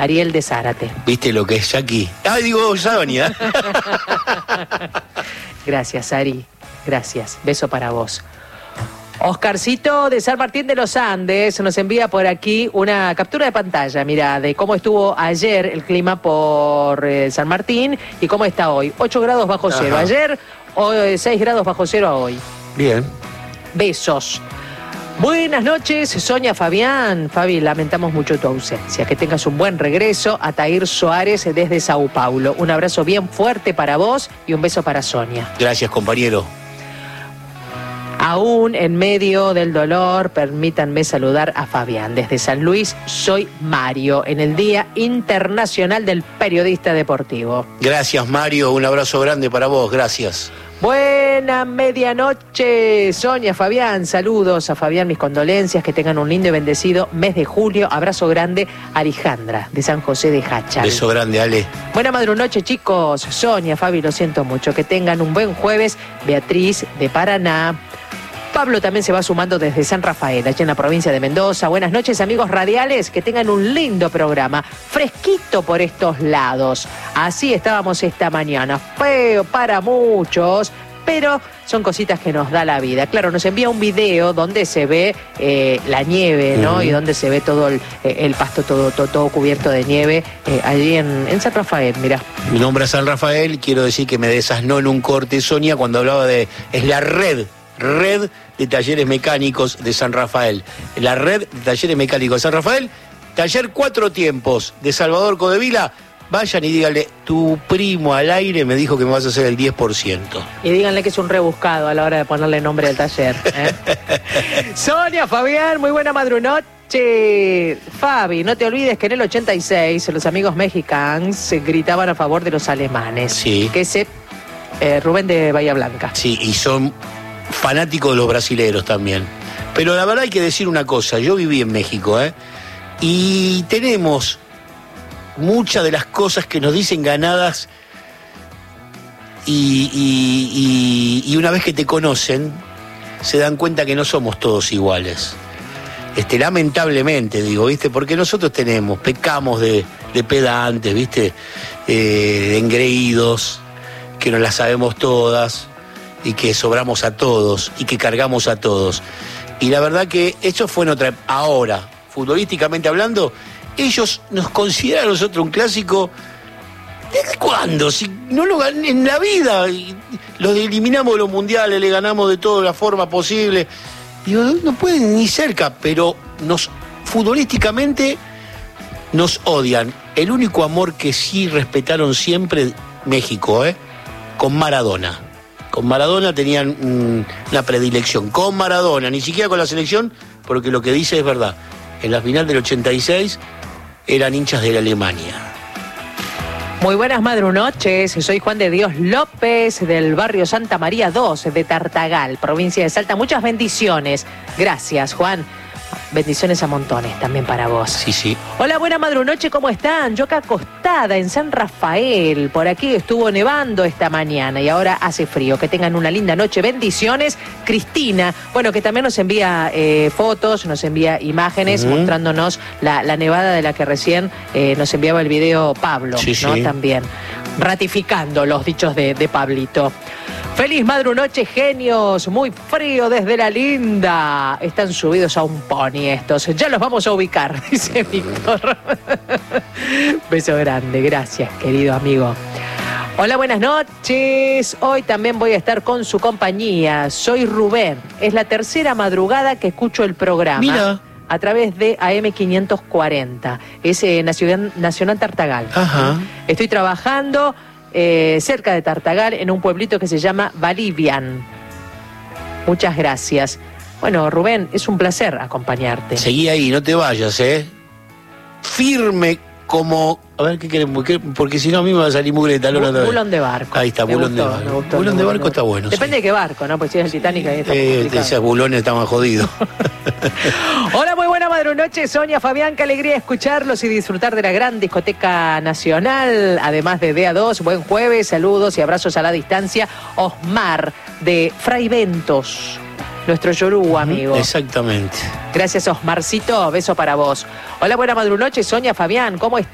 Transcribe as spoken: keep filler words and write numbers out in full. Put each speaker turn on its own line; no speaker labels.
Ariel de Zárate.
¿Viste lo que es Jackie? Ah, digo, Sonia.
Gracias, Ari. Gracias. Beso para vos. Oscarcito de San Martín de los Andes nos envía por aquí una captura de pantalla, mira, de cómo estuvo ayer el clima por eh, San Martín y cómo está hoy. ocho grados bajo cero. Ajá. Ayer, hoy, seis grados bajo cero a hoy.
Bien.
Besos. Buenas noches, Sonia Fabián. Fabi, lamentamos mucho tu ausencia. Que tengas un buen regreso. Atair Suárez desde Sao Paulo. Un abrazo bien fuerte para vos y un beso para Sonia.
Gracias, compañero.
Aún en medio del dolor, permítanme saludar a Fabián. Desde San Luis, soy Mario, en el Día Internacional del Periodista Deportivo.
Gracias, Mario. Un abrazo grande para vos. Gracias.
Buena medianoche, Sonia, Fabián. Saludos a Fabián, mis condolencias. Que tengan un lindo y bendecido mes de julio. Abrazo grande, Alejandra, de San José de Hachal.
Beso grande, Ale.
Buena madrunoche, chicos. Sonia, Fabi, lo siento mucho. Que tengan un buen jueves. Beatriz, de Paraná. Pablo también se va sumando desde San Rafael, allá en la provincia de Mendoza. Buenas noches, amigos radiales, que tengan un lindo programa, fresquito por estos lados. Así estábamos esta mañana, feo para muchos, pero son cositas que nos da la vida. Claro, nos envía un video donde se ve eh, la nieve, ¿no? Uh-huh. Y donde se ve todo el, el pasto todo, todo, todo cubierto de nieve, eh, allí en, en San Rafael, mirá.
Mi nombre es San Rafael, quiero decir que me desasnó en un corte, Sonia, cuando hablaba de... es la red, red... de talleres mecánicos de San Rafael. La red de talleres mecánicos de San Rafael, taller Cuatro Tiempos de Salvador Codevila. Vayan y díganle, tu primo al aire me dijo que me vas a hacer el diez por ciento.
Y díganle que es un rebuscado a la hora de ponerle nombre al taller, ¿eh? Sonia, Fabián, muy buena madrunoche. Fabi, no te olvides que en el ochenta y seis los amigos mexicanos gritaban a favor de los alemanes.
Sí.
Que ese eh, Rubén de Bahía Blanca.
Sí, y son fanático de los brasileros también. Pero la verdad hay que decir una cosa, yo viví en México, ¿eh? Y tenemos muchas de las cosas que nos dicen ganadas y, y, y, y una vez que te conocen, se dan cuenta que no somos todos iguales. Este, lamentablemente, digo, ¿viste? Porque nosotros tenemos, pecamos de, de pedantes, ¿viste? Eh, de engreídos, que no las sabemos todas, y que sobramos a todos, y que cargamos a todos. Y la verdad que eso fue en otra... Ahora, futbolísticamente hablando, ellos nos consideran a nosotros un clásico... ¿Desde cuándo? Si no lo gané en la vida, los eliminamos de los mundiales, le ganamos de toda la forma posible. Digo, no pueden ni cerca, pero nos futbolísticamente nos odian. El único amor que sí respetaron siempre, México, ¿eh? Con Maradona. Con Maradona tenían mmm, una predilección. Con Maradona, ni siquiera con la selección, porque lo que dice es verdad. En la final del ochenta y seis eran hinchas de la Alemania.
Muy buenas madrunoches, soy Juan de Dios López del barrio Santa María dos de Tartagal, provincia de Salta. Muchas bendiciones. Gracias, Juan. Bendiciones a montones también para vos.
Sí, sí.
Hola, buena madrunoche, ¿cómo están? Yo acá acostada en San Rafael. Por aquí estuvo nevando esta mañana y ahora hace frío. Que tengan una linda noche. Bendiciones. Cristina, bueno, que también nos envía eh, fotos, nos envía imágenes, uh-huh. mostrándonos la, la nevada de la que recién eh, nos enviaba el video Pablo,
sí,
¿no?
Sí.
También ratificando los dichos de, de Pablito. Feliz madrunoche, genios, muy frío desde la linda. Están subidos a un pony estos, ya los vamos a ubicar, dice Víctor. Beso grande, gracias, querido amigo. Hola, buenas noches. Hoy también voy a estar con su compañía. Soy Rubén. Es la tercera madrugada que escucho el programa.
Mira.
A través de A M quinientos cuarenta. Es eh, Nacional, Nacional Tartagal.
Ajá.
Estoy trabajando... Eh, cerca de Tartagal, en un pueblito que se llama Valivian. Muchas gracias. Bueno, Rubén, es un placer acompañarte.
Seguí ahí, no te vayas, ¿eh? Firme como... A ver, ¿qué queremos? ¿Qué? Porque si no a mí me va a salir mugre de talón otra vez.
Bulón de barco.
Ahí está,
me
bulón
gustó,
de barco.
Me gustó,
bulón
me
de
gustó.
barco está bueno.
Depende
sí.
de qué barco, ¿no? Pues si es el Titanic ahí está
eh, Esos bulones estaban jodidos.
Hola, muy buena madrunoche, Sonia, Fabián, qué alegría escucharlos y disfrutar de la gran discoteca nacional, además de D A dos, buen jueves, saludos y abrazos a la distancia. Osmar, de Fray Ventos, nuestro Yoruba, amigo.
Exactamente.
Gracias, Osmarcito, beso para vos. Hola, buena madrunoche, Sonia, Fabián, ¿cómo estás?